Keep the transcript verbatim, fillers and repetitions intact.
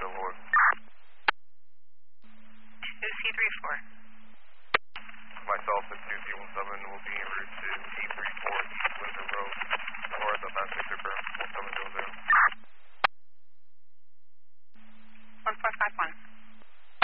Lord. two C three four. Myself at two C one seven will be en route